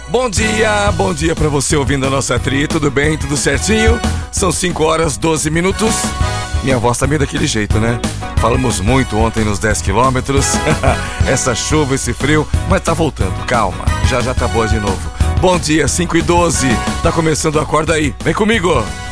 Bom dia pra você ouvindo a nossa tri, tudo bem, tudo certinho? São 5 horas 12 minutos. Minha voz tá meio daquele jeito, né? Falamos muito ontem nos 10 quilômetros. Essa chuva, esse frio, mas tá voltando, calma, já tá boa de novo. Bom dia, 5 e 12, tá começando o Acorda Aí, vem comigo!